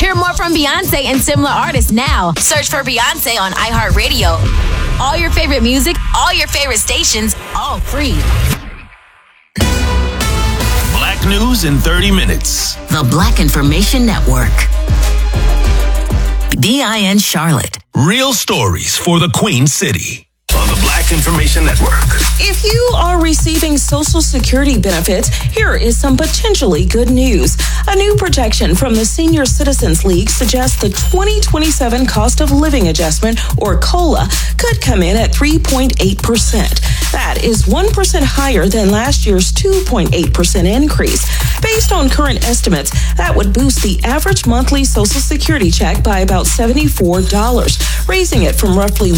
Hear more from Beyonce and similar artists now. Search for Beyonce on iHeartRadio. All your favorite music, all your favorite stations, all free. Black news in 30 minutes. The Black Information Network. DIN Charlotte. Real stories for the Queen City. On the Black Information Network. If you are receiving Social Security benefits, here is some potentially good news. A new projection from the Senior Citizens League suggests the 2027 cost of living adjustment, or COLA, could come in at 3.8%. That is 1% higher than last year's 2.8% increase. Based on current estimates, that would boost the average monthly Social Security check by about $74, raising it from roughly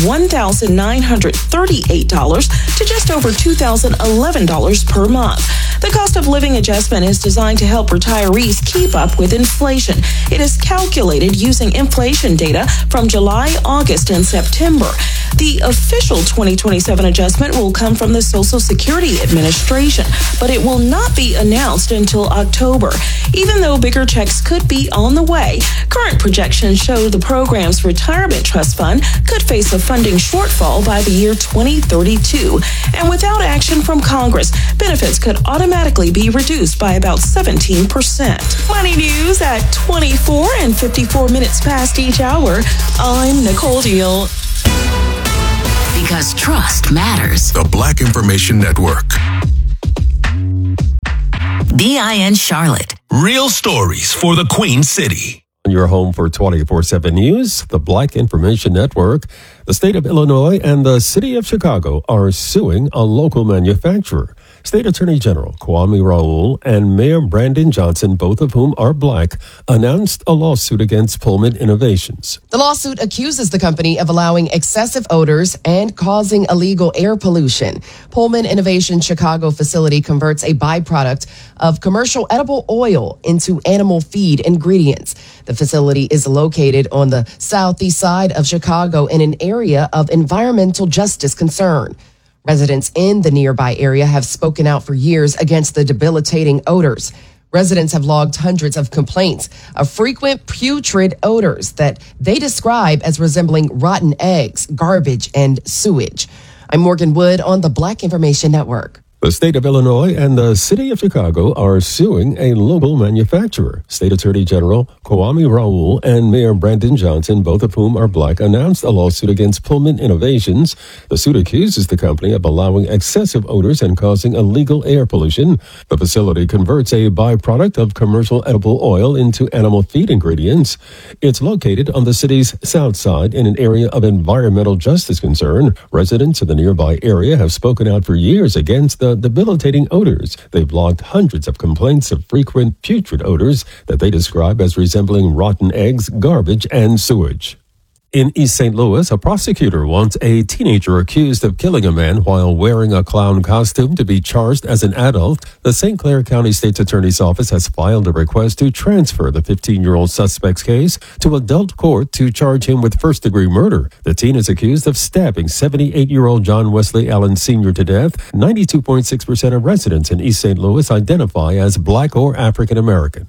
$1,938 to just over $2,011 per month. The cost of living adjustment is designed to help retirees keep up with inflation. It is calculated using inflation data from July, August, and September. The official 2027 adjustment will come from the Social Security Administration, but it will not be announced until October. Even though bigger checks could be on the way, current projections show the program's retirement trust fund could face a funding shortfall by the year 2032. And without action from Congress, benefits could automatically be reduced by about 17%. Money news at 24 and 54 minutes past each hour. I'm Nicole Deal. Because trust matters. The Black Information Network. DIN Charlotte. Real stories for the Queen City. Your home for 24/7 news, the Black Information Network. The state of Illinois and the city of Chicago are suing a local manufacturer. State Attorney General Kwame Raoul and Mayor Brandon Johnson, both of whom are Black, announced a lawsuit against Pullman Innovations. The lawsuit accuses the company of allowing excessive odors and causing illegal air pollution. Pullman Innovation Chicago facility converts a byproduct of commercial edible oil into animal feed ingredients. The facility is located on the southeast side of Chicago in an area of environmental justice concern. Residents in the nearby area have spoken out for years against the debilitating odors. Residents have logged hundreds of complaints of frequent putrid odors that they describe as resembling rotten eggs, garbage, and sewage. I'm Morgan Wood on the Black Information Network. The state of Illinois and the city of Chicago are suing a local manufacturer. State Attorney General Kwame Raoul and Mayor Brandon Johnson, both of whom are Black, announced a lawsuit against Pullman Innovations. The suit accuses the company of allowing excessive odors and causing illegal air pollution. The facility converts a byproduct of commercial edible oil into animal feed ingredients. It's located on the city's south side in an area of environmental justice concern. Residents of the nearby area have spoken out for years against the debilitating odors. They've logged hundreds of complaints of frequent putrid odors that they describe as resembling rotten eggs, garbage, and sewage. In East St. Louis, a prosecutor wants a teenager accused of killing a man while wearing a clown costume to be charged as an adult. The St. Clair County State's Attorney's Office has filed a request to transfer the 15-year-old suspect's case to adult court to charge him with first-degree murder. The teen is accused of stabbing 78-year-old John Wesley Allen Sr. to death. 92.6% of residents in East St. Louis identify as Black or African American.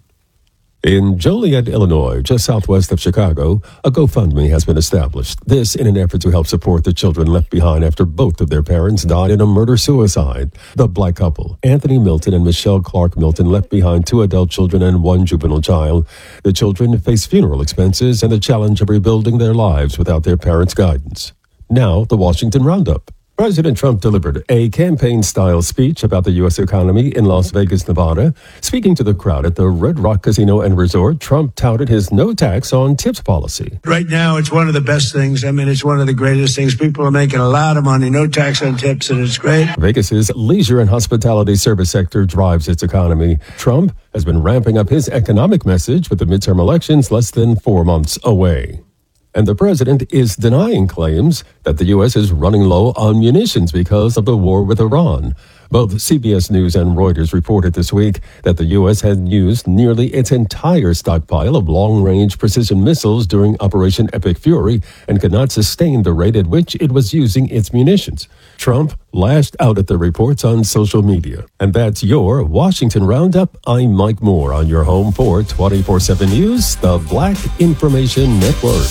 In Joliet, Illinois, just southwest of Chicago, a GoFundMe has been established. This in an effort to help support the children left behind after both of their parents died in a murder-suicide. The Black couple, Anthony Milton and Michelle Clark Milton, left behind 2 adult children and 1 juvenile child. The children face funeral expenses and the challenge of rebuilding their lives without their parents' guidance. Now, the Washington Roundup. President Trump delivered a campaign-style speech about the U.S. economy in Las Vegas, Nevada. Speaking to the crowd at the Red Rock Casino and Resort, Trump touted his no tax on tips policy. Right now, it's one of the best things. I mean, it's one of the greatest things. People are making a lot of money, no tax on tips, and it's great. Vegas's leisure and hospitality service sector drives its economy. Trump has been ramping up his economic message with the midterm elections less than 4 months away. And the president is denying claims that the U.S. is running low on munitions because of the war with Iran. Both CBS News and Reuters reported this week that the U.S. had used nearly its entire stockpile of long-range precision missiles during Operation Epic Fury and could not sustain the rate at which it was using its munitions. Trump lashed out at the reports on social media. And that's your Washington Roundup. I'm Mike Moore on your home for 24/7 News, the Black Information Network.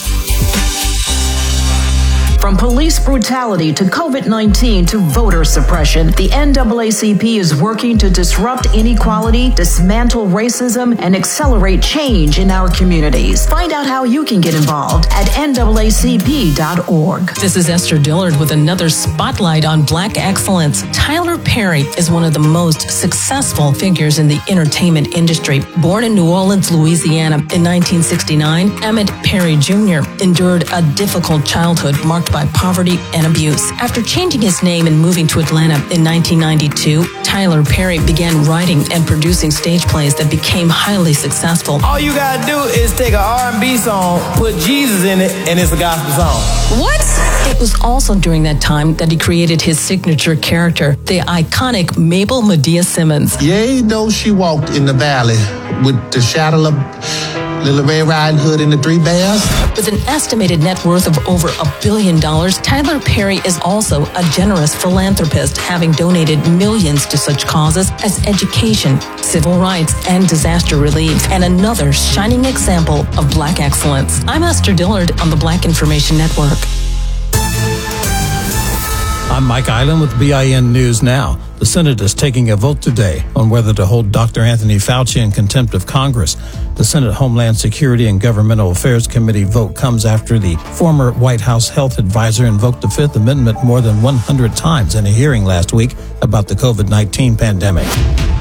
From police brutality to COVID-19 to voter suppression, the NAACP is working to disrupt inequality, dismantle racism, and accelerate change in our communities. Find out how you can get involved at NAACP.org. This is Esther Dillard with another spotlight on Black excellence. Tyler Perry is one of the most successful figures in the entertainment industry. Born in New Orleans, Louisiana in 1969, Emmett Perry Jr. endured a difficult childhood marked by poverty and abuse. After changing his name and moving to Atlanta in 1992, Tyler Perry began writing and producing stage plays that became highly successful. All you gotta do is take an R&B song, put Jesus in it, and it's a gospel song. What? It was also during that time that he created his signature character, the iconic Mabel Medea Simmons. Yea, though she walked in the valley with the shadow of Little Red Riding Hood and the Three Bears. With an estimated net worth of over $1 billion, Tyler Perry is also a generous philanthropist, having donated millions to such causes as education, civil rights, and disaster relief, and another shining example of Black excellence. I'm Esther Dillard on the Black Information Network. I'm Mike Island with BIN News Now. The Senate is taking a vote today on whether to hold Dr. Anthony Fauci in contempt of Congress. The Senate Homeland Security and Governmental Affairs Committee vote comes after the former White House health advisor invoked the Fifth Amendment more than 100 times in a hearing last week about the COVID-19 pandemic.